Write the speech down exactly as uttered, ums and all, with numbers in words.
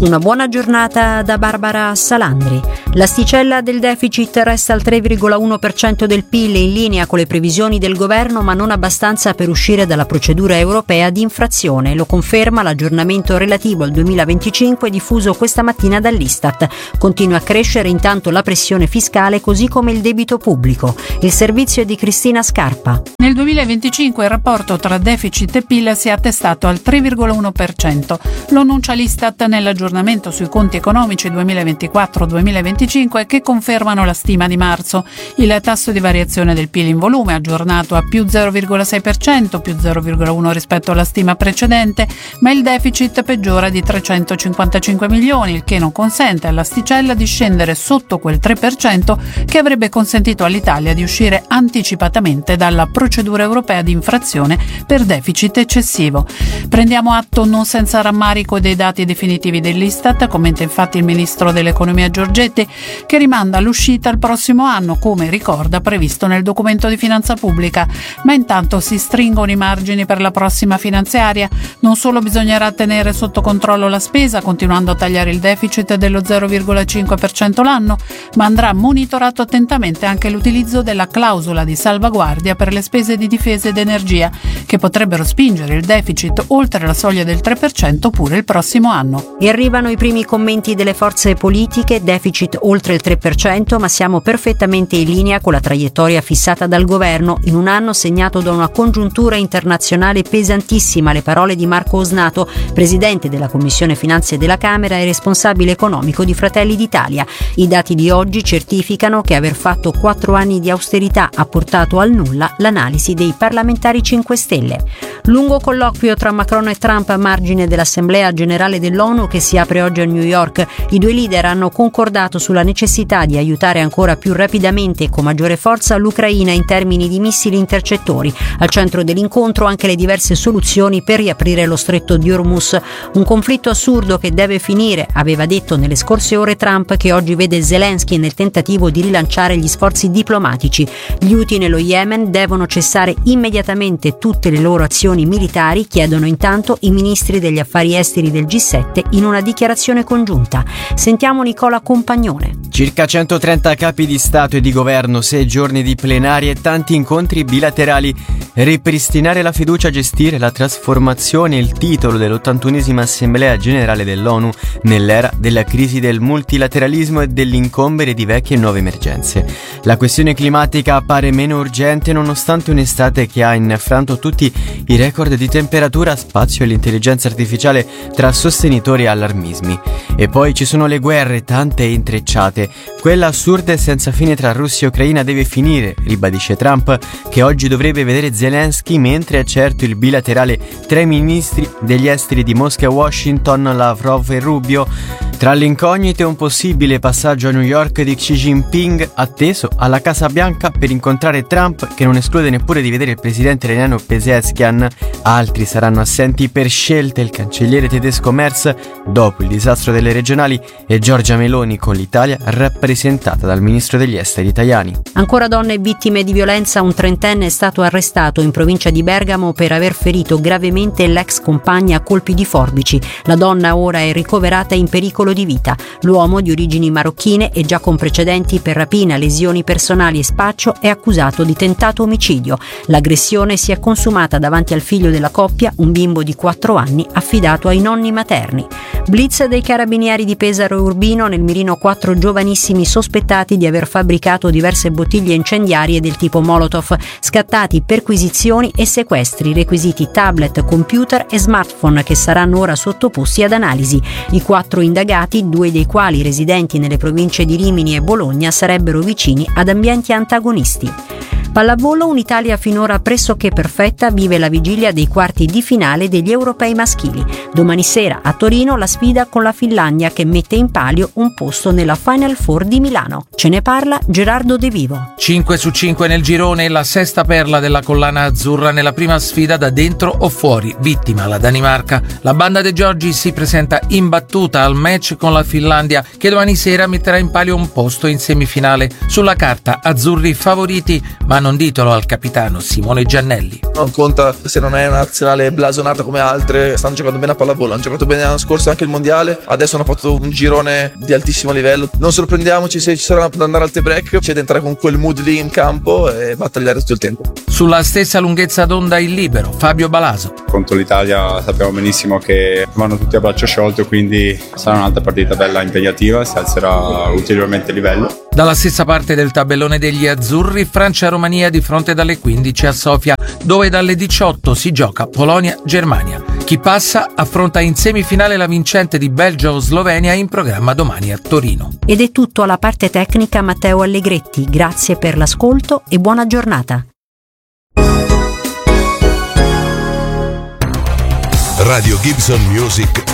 Una buona giornata da Barbara Salandri. L'asticella del deficit resta al tre virgola uno per cento del P I L, in linea con le previsioni del governo, ma non abbastanza per uscire dalla procedura europea di infrazione. Lo conferma l'aggiornamento relativo al duemilaventicinque diffuso questa mattina dall'Istat. Continua a crescere intanto la pressione fiscale, così come il debito pubblico. Il servizio è di Cristina Scarpa. Nel duemilaventicinque il rapporto tra deficit e P I L si è attestato al tre virgola uno per cento. Lo annuncia l'Istat nell'aggiornamento sui conti economici duemilaventiquattro duemilaventicinque, che confermano la stima di marzo. Il tasso di variazione del P I L in volume aggiornato a più zero virgola sei per cento, più zero virgola uno rispetto alla stima precedente, ma il deficit peggiora di trecentocinquantacinque milioni, il che non consente all'asticella di scendere sotto quel tre per cento che avrebbe consentito all'Italia di uscire anticipatamente dalla procedura europea di infrazione per deficit eccessivo. Prendiamo atto non senza rammarico dei dati definitivi dell'Istat, commenta infatti il ministro dell'economia Giorgetti, che rimanda l'uscita al prossimo anno, come ricorda previsto nel documento di finanza pubblica. Ma intanto si stringono i margini per la prossima finanziaria. Non solo bisognerà tenere sotto controllo la spesa, continuando a tagliare il deficit dello zero virgola cinque per cento l'anno, ma andrà monitorato attentamente anche l'utilizzo della clausola di salvaguardia per le spese di difesa ed energia, che potrebbero spingere il deficit oltre la soglia del tre per cento pure il prossimo anno. E arrivano i primi commenti delle forze politiche: deficit oltre il tre per cento, ma siamo perfettamente in linea con la traiettoria fissata dal governo in un anno segnato da una congiuntura internazionale pesantissima. Le parole di Marco Osnato, presidente della Commissione Finanze della Camera e responsabile economico di Fratelli d'Italia. I dati di oggi certificano che aver fatto quattro anni di austerità ha portato al nulla l'analisi dei parlamentari cinque Stelle. Lungo colloquio tra Macron e Trump a margine dell'Assemblea Generale dell'ONU che si apre oggi a New York. I due leader hanno concordato sulla necessità di aiutare ancora più rapidamente e con maggiore forza l'Ucraina in termini di missili intercettori. Al centro dell'incontro anche le diverse soluzioni per riaprire lo stretto di Hormuz. Un conflitto assurdo che deve finire, aveva detto nelle scorse ore Trump, che oggi vede Zelensky nel tentativo di rilanciare gli sforzi diplomatici. Gli Houthi nello Yemen devono cessare immediatamente tutte le loro azioni militari, chiedono intanto i ministri degli affari esteri del G sette in una dichiarazione congiunta. Sentiamo Nicola Compagnone. Circa centotrenta capi di Stato e di Governo, sei giorni di plenarie e tanti incontri bilaterali. Ripristinare la fiducia, gestire la trasformazione, il titolo dell'ottantunesima Assemblea Generale dell'ONU nell'era della crisi del multilateralismo e dell'incombere di vecchie e nuove emergenze. La questione climatica appare meno urgente nonostante un'estate che ha inaffranto tutti i record di temperatura, spazio e l'intelligenza artificiale tra sostenitori e allarmismi. E poi ci sono le guerre, tante e intrecciate. Quella assurda e senza fine tra Russia e Ucraina deve finire, ribadisce Trump, che oggi dovrebbe vedere Zelensky, mentre è certo il bilaterale tra i ministri degli esteri di Mosca e Washington, Lavrov e Rubio. Tra le incognite un possibile passaggio a New York di Xi Jinping, atteso alla Casa Bianca per incontrare Trump, che non esclude neppure di vedere il presidente iraniano Pezeshkian. Altri saranno assenti per scelta il cancelliere tedesco Merz dopo il disastro delle regionali e Giorgia Meloni, con l'Italia rappresentata dal ministro degli esteri Tajani. Ancora donne vittime di violenza. Un trentenne è stato arrestato in provincia di Bergamo per aver ferito gravemente l'ex compagna a colpi di forbici. La donna ora è ricoverata in pericolo di vita. L'uomo, di origini marocchine e già con precedenti per rapina, lesioni personali e spaccio, è accusato di tentato omicidio. L'aggressione si è consumata davanti al figlio della coppia, un bimbo di quattro anni affidato ai nonni materni. Blitz dei carabinieri di Pesaro e Urbino, nel mirino quattro giovanissimi sospettati di aver fabbricato diverse bottiglie incendiarie del tipo Molotov, scattati perquisizioni e sequestri, requisiti tablet, computer e smartphone che saranno ora sottoposti ad analisi. I quattro indagati, due dei quali residenti nelle province di Rimini e Bologna, sarebbero vicini ad ambienti antagonisti. Pallavolo, un'Italia finora pressoché perfetta vive la vigilia dei quarti di finale degli europei maschili. Domani sera a Torino la sfida con la Finlandia, che mette in palio un posto nella Final Four di Milano. Ce ne parla Gerardo De Vivo. cinque su cinque nel girone, la sesta perla della collana azzurra nella prima sfida da dentro o fuori, vittima la Danimarca. La banda De Giorgi si presenta imbattuta al match con la Finlandia, che domani sera metterà in palio un posto in semifinale. Sulla carta azzurri favoriti, ma danno un titolo al capitano Simone Giannelli. Non conta se non è una nazionale blasonata come altre, stanno giocando bene a pallavolo, hanno giocato bene l'anno scorso anche il mondiale, adesso hanno fatto un girone di altissimo livello. Non sorprendiamoci se ci saranno da andare al tie break, c'è da entrare con quel mood lì in campo e battagliare tutto il tempo. Sulla stessa lunghezza d'onda il libero Fabio Balaso. Contro l'Italia sappiamo benissimo che vanno tutti a braccio sciolto, quindi sarà un'altra partita bella impegnativa, si alzerà ulteriormente il livello. Dalla stessa parte del tabellone degli azzurri, Francia-Romania di fronte dalle quindici a Sofia, dove dalle diciotto si gioca Polonia-Germania. Chi passa affronta in semifinale la vincente di Belgio-Slovenia, in programma domani a Torino. Ed è tutto alla parte tecnica Matteo Allegretti, grazie per l'ascolto e buona giornata. Radio Gibson Music